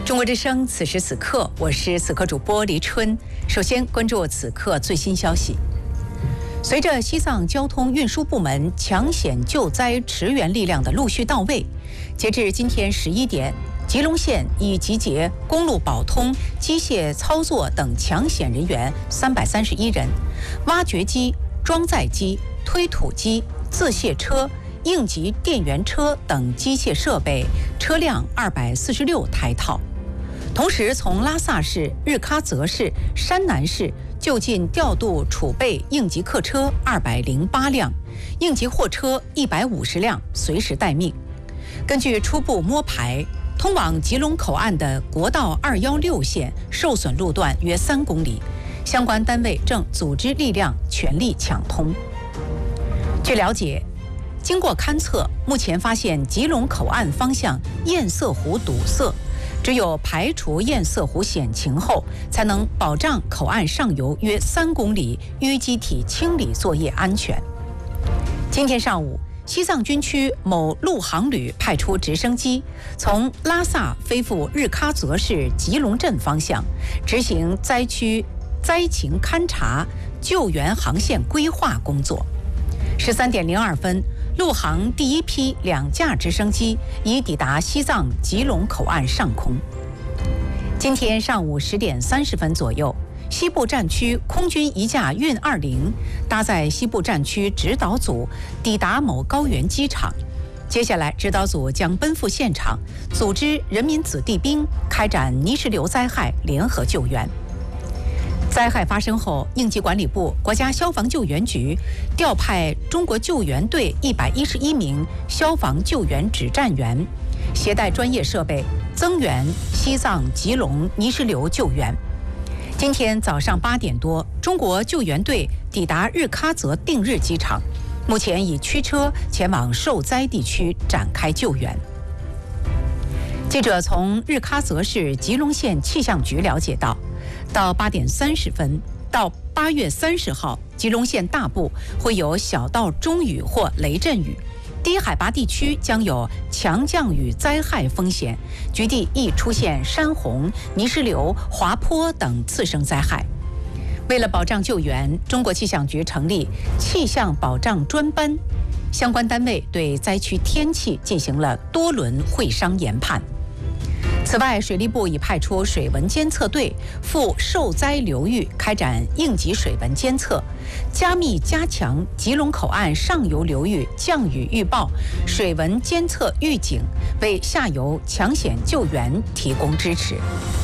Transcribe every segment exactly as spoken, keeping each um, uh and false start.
中国之声，此时此刻，我是此刻主播黎春。首先关注此刻最新消息。随着西藏交通运输部门抢险救灾驰援力量的陆续到位，截至今天十一点，吉隆县已集结公路保通、机械操作等抢险人员三百三十一人，挖掘机、装载机、推土机、自卸车、应急电源车等机械设备车辆二百四十六台套。同时，从拉萨市、日喀则市、山南市就近调度储备应急客车二百零八辆，应急货车一百五十辆，随时待命。根据初步摸排，通往吉隆口岸的国道二一六线受损路段约三公里，相关单位正组织力量全力抢通。据了解，经过勘测，目前发现吉隆口岸方向堰塞湖堵塞，只有排除堰塞湖险情后，才能保障口岸上游约三公里淤积体清理作业安全。今天上午，西藏军区某陆航旅派出直升机，从拉萨飞赴日喀则市吉隆镇方向，执行灾区灾情勘察、救援航线规划工作。十三点零二分，陆航第一批两架直升机已抵达西藏吉隆口岸上空。今天上午十点三十分左右，西部战区空军一架运二零搭载西部战区指导组抵达某高原机场。接下来，指导组将奔赴现场，组织人民子弟兵开展泥石流灾害联合救援。灾害发生后，应急管理部、国家消防救援局调派中国救援队一百一十一名消防救援指战员，携带专业设备增援西藏吉隆泥石流救援。今天早上八点多，中国救援队抵达日喀则定日机场，目前已驱车前往受灾地区展开救援。记者从日喀则市吉隆县气象局了解到，到八点三十分到八月三十号，吉隆县大部会有小到中雨或雷阵雨，低海拔地区将有强降雨灾害风险，局地易出现山洪、泥石流、滑坡等次生灾害。为了保障救援，中国气象局成立气象保障专班，相关单位对灾区天气进行了多轮会商研判。此外，水利部已派出水文监测队赴受灾流域开展应急水文监测，加密加强吉隆口岸上游流域降雨预报、水文监测预警，为下游抢险救援提供支持。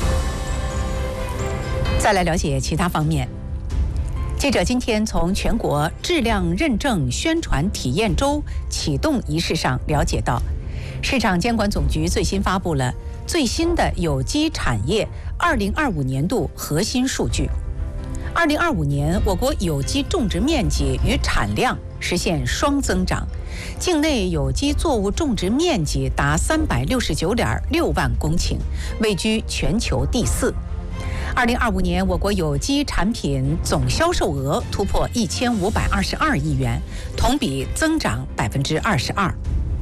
再来了解其他方面。记者今天从全国质量认证宣传体验周启动仪式上了解到，市场监管总局最新发布了最新的有机产业二零二五年度核心数据。二零二五年，我国有机种植面积与产量实现双增长，境内有机作物种植面积达三百六十九点六万公顷，位居全球第四。二零二五年，我国有机产品总销售额突破一千五百二十二亿元，同比增长百分之二十二。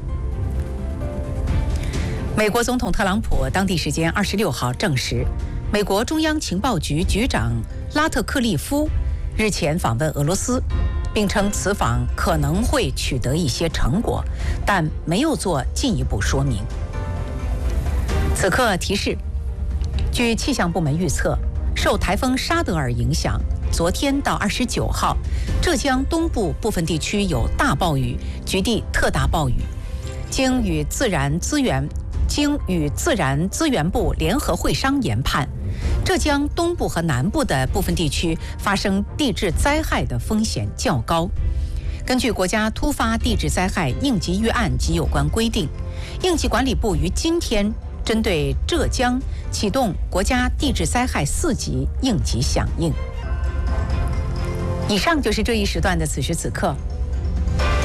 美国总统特朗普当地时间二十六号证实，美国中央情报局局长拉特克利夫日前访问俄罗斯，并称此访可能会取得一些成果，但没有做进一步说明。此刻提示，据气象部门预测，受台风沙德尔影响，昨天到二十九号，浙江东部部分地区有大暴雨，局地特大暴雨。经与自然资源经与自然资源部联合会商研判，浙江东部和南部的部分地区发生地质灾害的风险较高。根据国家突发地质灾害应急预案及有关规定，应急管理部于今天针对浙江启动国家地质灾害四级应急响应。以上就是这一时段的此时此刻。